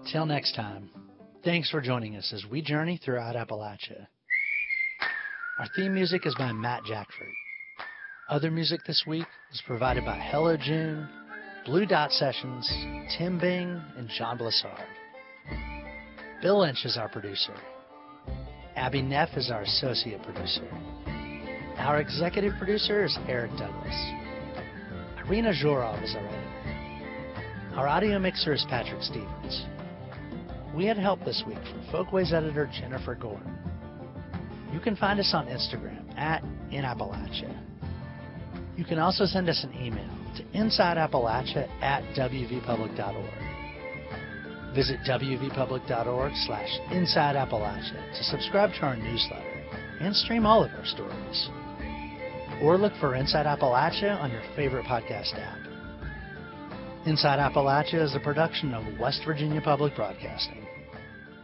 Till next time, thanks for joining us as we journey throughout Appalachia. Our theme music is by Matt Jackford. Other music this week was provided by Hello June, Blue Dot Sessions, Tim Bing, and John Blissard. Bill Lynch is our producer. Abby Neff is our associate producer. Our executive producer is Eric Douglas. Irina Zhorov is our editor. Our audio mixer is Patrick Stevens. We had help this week from Folkways editor Jennifer Gordon. You can find us on Instagram at InAppalachia. You can also send us an email to insideappalachia@wvpublic.org. Visit wvpublic.org/InsideAppalachia to subscribe to our newsletter and stream all of our stories. Or look for Inside Appalachia on your favorite podcast app. Inside Appalachia is a production of West Virginia Public Broadcasting.